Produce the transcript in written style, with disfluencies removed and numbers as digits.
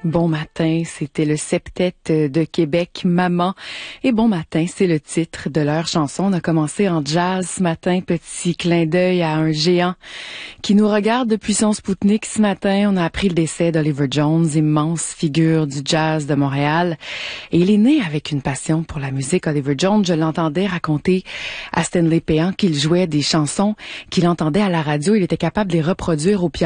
Bon matin, c'était le septet de Québec, Maman. Et bon matin, c'est le titre de leur chanson. On a commencé en jazz ce matin, petit clin d'œil à un géant qui nous regarde depuis son Spoutnik ce matin. On a appris le décès d'Oliver Jones, immense figure du jazz de Montréal. Et il est né avec une passion pour la musique. Oliver Jones, je l'entendais raconter à Stanley Péan qu'il jouait des chansons qu'il entendait à la radio. Il était capable de les reproduire au piano.